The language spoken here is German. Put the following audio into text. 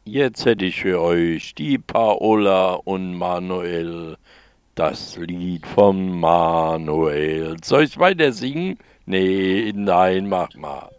Jetzt hätte ich für euch die Paola und Manuel, das Lied von Manuel. Soll ich weiter singen? Nee, nein, mach mal.